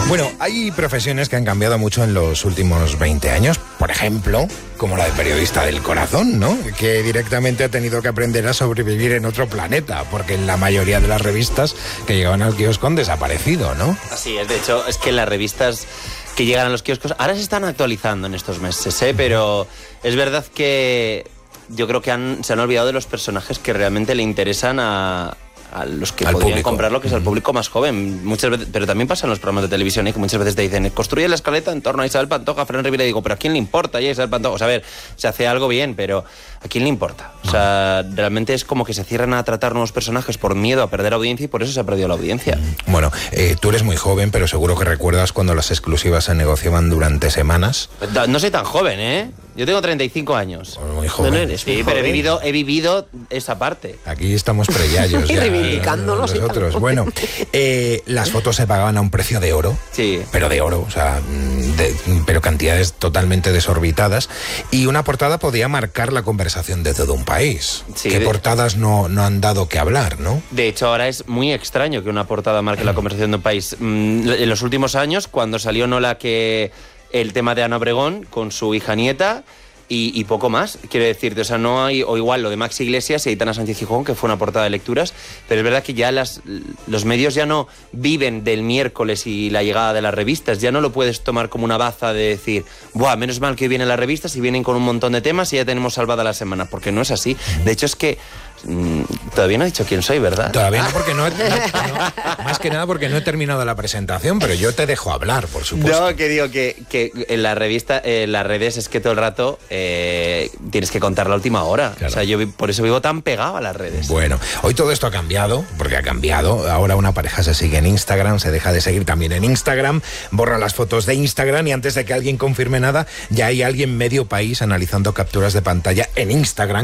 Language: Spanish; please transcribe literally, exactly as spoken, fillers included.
Bueno, hay profesiones que han cambiado mucho en los últimos veinte años. Por ejemplo, como la de periodista del corazón, ¿no? Que directamente ha tenido que aprender a sobrevivir en otro planeta, porque en la mayoría de las revistas que llegaban al kiosco han desaparecido, ¿no? Así es, de hecho, es que las revistas que llegan a los kioscos ahora se están actualizando en estos meses, ¿eh? Pero es verdad que yo creo que han, se han olvidado de los personajes que realmente le interesan a... a los que al podrían público. comprarlo, que es al público más joven. Muchas veces, pero también pasa en los programas de televisión, ¿eh? Que muchas veces te dicen, construye la escaleta en torno a Isabel Pantoja, a Fran Rivera, y digo, pero ¿a quién le importa ya Isabel Pantoja? O sea, a ver, se hace algo bien, pero ¿a quién le importa? O sea, realmente es como que se cierran a tratar nuevos personajes por miedo a perder audiencia y por eso se ha perdido la audiencia. Bueno, eh, tú eres muy joven, pero seguro que recuerdas cuando las exclusivas se negociaban durante semanas. No soy tan joven, ¿eh? Yo tengo treinta y cinco años. Pues muy joven. No, no eres Sí, muy pero he joven. vivido, he vivido esa parte. Aquí estamos preyayos Y ya. reivindicándolos y nosotros. tal. Bueno, eh, las fotos se pagaban a un precio de oro. Sí. Pero de oro, o sea, de, pero cantidades totalmente desorbitadas. Y una portada podía marcar la conversación de todo un país. Sí, ¿Qué de- portadas no, no han dado que hablar, no? De hecho, ahora es muy extraño que una portada marque la conversación de un país. Mm, En los últimos años, cuando salió Nola que el tema de Ana Obregón con su hija nieta y, y poco más, quiero decirte, o sea, no hay, o igual lo de Max Iglesias y Aitana Sánchez Gijón, que fue una portada de lecturas, pero es verdad que ya las, los medios ya no viven del miércoles y la llegada de las revistas, ya no lo puedes tomar como una baza de decir, buah, menos mal que vienen las revistas y vienen con un montón de temas y ya tenemos salvada la semana, porque no es así. De hecho, es que mm, todavía no he dicho quién soy, ¿verdad? Todavía no, porque no, he- no- no- más que nada porque no he terminado la presentación, pero yo te dejo hablar, por supuesto. No, que digo que, que en la revista, en las redes es que todo el rato eh, tienes que contar la última hora. Claro. O sea, yo vi- por eso vivo tan pegado a las redes. Bueno, hoy todo esto ha cambiado, porque ha cambiado. Ahora una pareja se sigue en Instagram, se deja de seguir también en Instagram, borra las fotos de Instagram y antes de que alguien confirme nada, ya hay alguien medio país analizando capturas de pantalla en Instagram